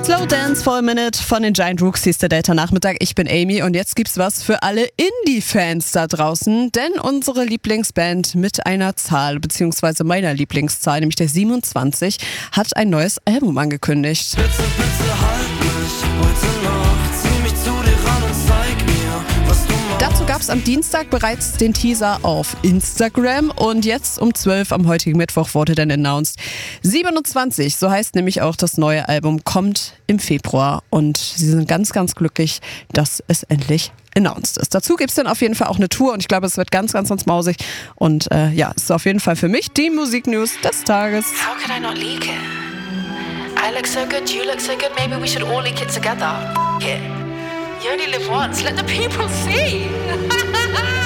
Slow Dance for a Minute von den Giant Rooks, hieß der Data-Nachmittag. Ich bin Amy und jetzt gibt's was für alle Indie-Fans da draußen, denn unsere Lieblingsband mit einer Zahl, beziehungsweise meiner Lieblingszahl, nämlich der 27, hat ein neues Album angekündigt. Bitte, bitte halt mich heute Nacht, zieh mich zu dir ran und zeig mir, was du machst. Dazu gab es am Dienstag bereits den Teaser auf Instagram und jetzt um 12 am heutigen Mittwoch wurde dann announced. 27, so heißt nämlich auch das neue Album, kommt im Februar und sie sind ganz, ganz glücklich, dass es endlich announced ist. Dazu gibt es dann auf jeden Fall auch eine Tour und ich glaube, es wird ganz, ganz, ganz mausig und es ist auf jeden Fall für mich die Musiknews des Tages. How could I not leak it? I look so good, you look so good, maybe we should all leak it together. F*** it. You only live once, let the people see.